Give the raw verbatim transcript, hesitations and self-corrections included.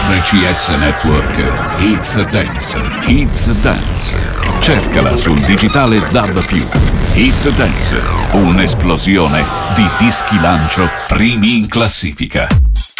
R C S Network It's Dance. It's Dance. Cercala sul digitale D A B più. It's Dance. Un'esplosione di dischi lancio primi in classifica.